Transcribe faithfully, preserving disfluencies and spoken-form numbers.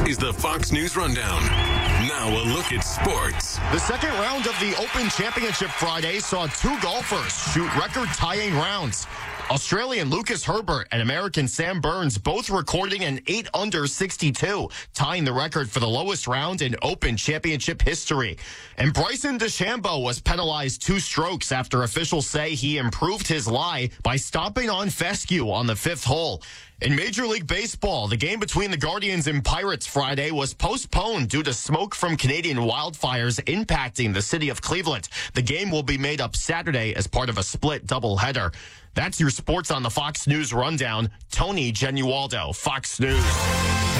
is the Fox News Rundown. Now a look at sports. The second round of the Open Championship Friday saw two golfers shoot record-tying rounds. Australian Lucas Herbert and American Sam Burns both recording an eight under sixty-two, tying the record for the lowest round in Open Championship history. And Bryson DeChambeau was penalized two strokes after officials say he improved his lie by stomping on fescue on the fifth hole. In Major League Baseball, the game between the Guardians and Pirates Friday was postponed due to smoke from Canadian wildfires impacting the city of Cleveland. The game will be made up Saturday as part of a split doubleheader. That's your sports on the Fox News Rundown. Tony Genualdo, Fox News.